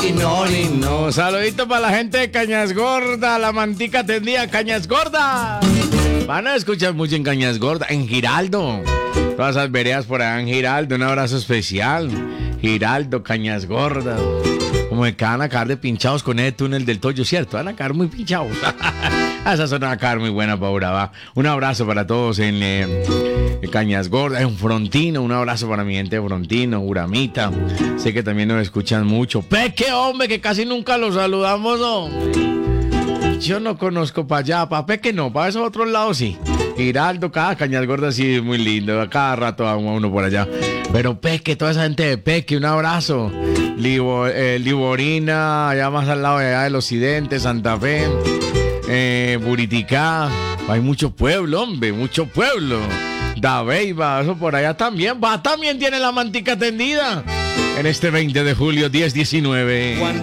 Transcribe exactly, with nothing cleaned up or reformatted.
y no, y no. Saludito para la gente de Cañas Gorda, la mantica tendida, Cañas Gorda. Van a escuchar mucho en Cañas Gorda, en Giraldo. Todas esas veredas por allá en Giraldo, un abrazo especial. Giraldo, Cañas Gordas. Como de que van a acabar de pinchados con ese túnel del Toyo, ¿cierto? Van a acabar muy pinchados. Esa zona va a acabar muy buena para Urabá. Un abrazo para todos en, eh, en Cañas Gordas, en Frontino. Un abrazo para mi gente de Frontino, Uramita. Sé que también nos escuchan mucho. Peque, hombre, que casi nunca los saludamos, hombre. Yo no conozco para allá, para Peque no, para esos otros lados sí. Giraldo, cada Cañas Gordas sí es muy lindo, a cada rato va uno por allá. Pero Peque, toda esa gente de Peque, un abrazo. Libo, eh, Liborina, allá más al lado de allá del occidente, Santa Fe, eh, Buriticá. Hay mucho pueblo, hombre, mucho pueblo. Dabeiba, eso por allá también. Va, también tiene la mantica tendida. En este veinte de julio, diez diecinueve.